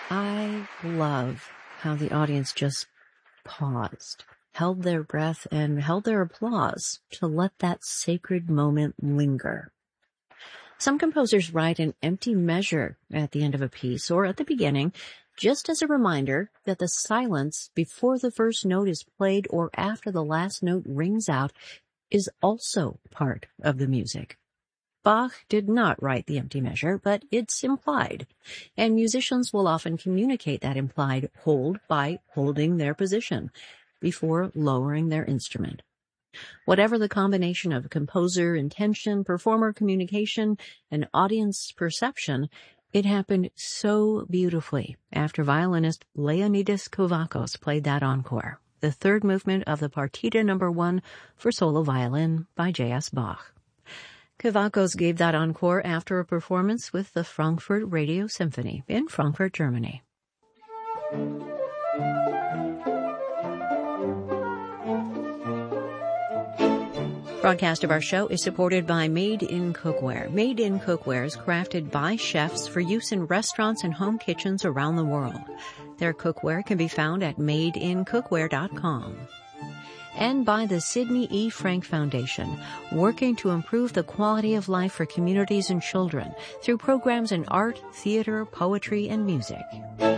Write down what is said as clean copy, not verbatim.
I love how the audience just paused, held their breath, and held their applause to let that sacred moment linger. Some composers write an empty measure at the end of a piece or at the beginning, just as a reminder that the silence before the first note is played or after the last note rings out is also part of the music. Bach did not write the empty measure, but it's implied, and musicians will often communicate that implied hold by holding their position before lowering their instrument. Whatever the combination of composer intention, performer communication, and audience perception, it happened so beautifully after violinist Leonidas Kavakos played that encore, the third movement of the Partita No. 1 for solo violin by J.S. Bach. Kavakos gave that encore after a performance with the Frankfurt Radio Symphony in Frankfurt, Germany. Broadcast of our show is supported by Made in Cookware. Made in Cookware is crafted by chefs for use in restaurants and home kitchens around the world. Their cookware can be found at madeincookware.com. And by the Sidney E. Frank Foundation, working to improve the quality of life for communities and children through programs in art, theater, poetry, and music.